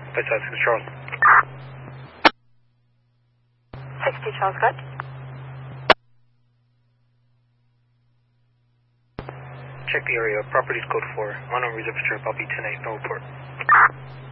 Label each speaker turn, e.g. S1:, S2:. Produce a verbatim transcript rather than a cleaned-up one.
S1: Five South Six Charles.
S2: sixty Charles, good.
S1: Check the area. Properties code four. On a reserve strip. I'll be ten eight. No report.